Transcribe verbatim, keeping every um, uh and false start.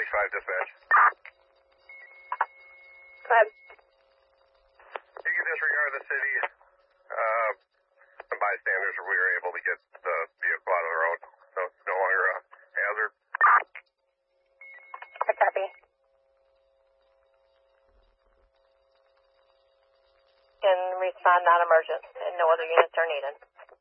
seventy-five dispatch. Go ahead. You can disregard the city. Uh, the bystanders, we were able to get the vehicle out of the road, so it's no longer a hazard. I copy. And respond non-emergent, and no other units are needed.